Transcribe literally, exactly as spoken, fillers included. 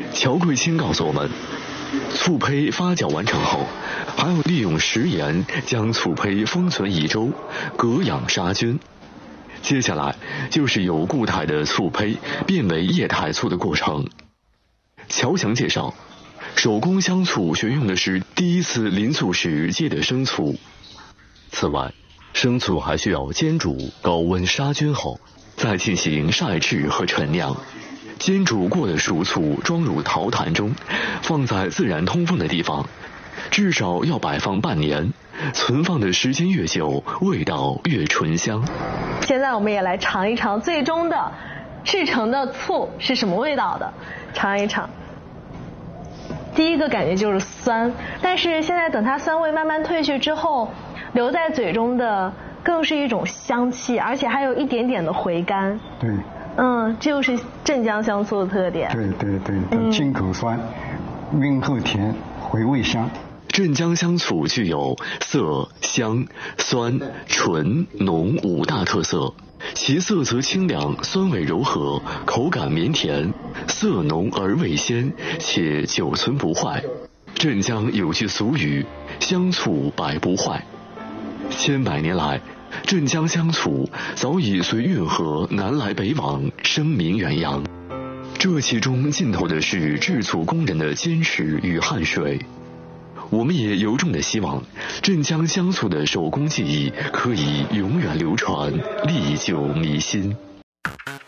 乔桂清告诉我们，醋胚发酵完成后，还要利用食盐将醋胚封存一周，隔氧杀菌。接下来就是由固态的醋胚变为液态醋的过程。乔翔介绍，手工香醋选用的是第一次淋醋时接的生醋。此外，生醋还需要煎煮、高温杀菌后，再进行晒制和陈酿。煎煮过的熟醋装入陶坛中，放在自然通风的地方，至少要摆放半年，存放的时间越久，味道越醇香。 现在我们也来尝一尝最终的制成的醋是什么味道的，尝一尝。第一个感觉就是酸，但是现在等它酸味慢慢褪去之后，留在嘴中的更是一种香气，而且还有一点点的回甘。 对。 嗯，这就是镇江香醋的特点。 对对对，嗯、清口酸，温厚甜，回味香。 镇江香醋具有色、香、酸、醇、浓五大特色，其色泽清亮，酸味柔和，口感绵甜，色浓而味鲜，且久存不坏。镇江有句俗语：香醋百不坏。千百年来，镇江香醋早已随运河南来北往，声名远扬。这其中浸透的是制醋工人的坚持与汗水。我们也由衷的希望，镇江香醋的手工技艺可以永远流传，历久弥新。